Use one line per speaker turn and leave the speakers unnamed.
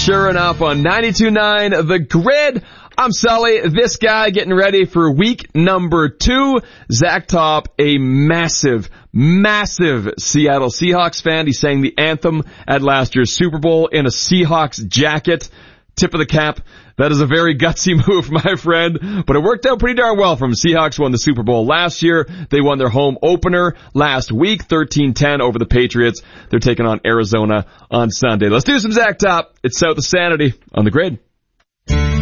Sure enough, on 92.9 The Grid, I'm Sully, this guy getting ready for week number 2. Zach Top, a massive Seattle Seahawks fan. He sang the anthem at last year's Super Bowl in a Seahawks jacket. Tip of the cap. That is a very gutsy move, my friend, but it worked out pretty darn well for him. Seahawks won the Super Bowl last year. They won their home opener last week, 13-10 over the Patriots. They're taking on Arizona on Sunday. Let's do some Zach Top. It's South of Sanity on The Grid.